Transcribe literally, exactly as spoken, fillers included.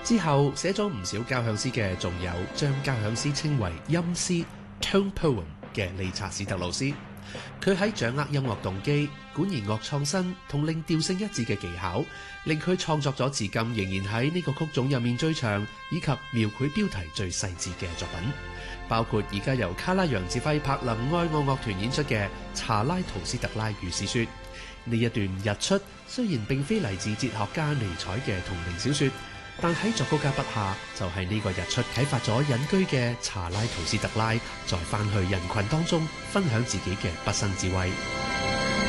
之後寫咗唔少交響詩嘅，仲有將交響詩稱為音詩 （tone poem） 嘅理查史特勞斯。佢喺掌握音樂動機、管弦樂創新同令調性一致嘅技巧，令佢創作咗至今仍然喺呢個曲種入面最長以及描繪標題最細緻嘅作品，包括而家由卡拉揚指揮柏林愛樂樂團演出嘅《查拉圖斯特拉與史說》。呢一段日出雖然並非嚟自哲學家尼采嘅同名小說，但喺作曲家筆下就係呢個日出啟發咗隱居嘅查拉圖斯特拉，再返去人群當中分享自己嘅畢生智慧。